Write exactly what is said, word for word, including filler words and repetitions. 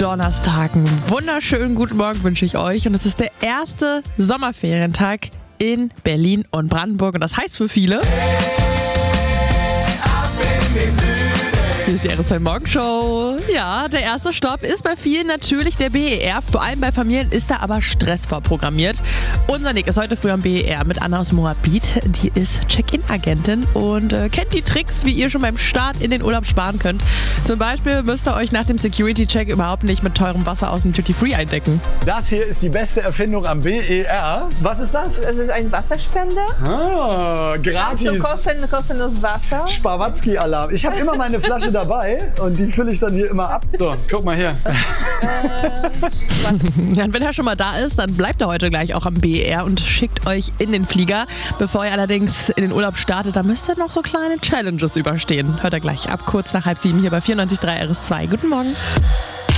Donnerstag. Einen wunderschönen guten Morgen wünsche ich euch. Und es ist der erste Sommerferientag in Berlin und Brandenburg. Und das heißt für viele... Hier ist die R S zwei Morgenshow. Ja, der erste Stopp ist bei vielen natürlich der B E R. Vor allem bei Familien ist da aber Stress vorprogrammiert. Unser Nick ist heute früh am B E R mit Anna aus Moabit. Die ist Check-in-Agentin und äh, kennt die Tricks, wie ihr schon beim Start in den Urlaub sparen könnt. Zum Beispiel müsst ihr euch nach dem Security-Check überhaupt nicht mit teurem Wasser aus dem Duty-Free eindecken. Das hier ist die beste Erfindung am B E R. Was ist das? Das ist ein Wasserspender. Ah, gratis. Also kosten, kostenlos Wasser. Spawatzki-Alarm. Ich habe immer meine Flasche dabei und die fülle ich dann hier immer ab. So, guck mal her. Ja, und wenn er schon mal da ist, dann bleibt er heute gleich auch am B E R und schickt euch in den Flieger. Bevor ihr allerdings in den Urlaub startet, da müsst ihr noch so kleine Challenges überstehen. Hört er gleich ab, kurz nach halb sieben hier bei vierundneunzig Komma drei R S zwei. Guten Morgen.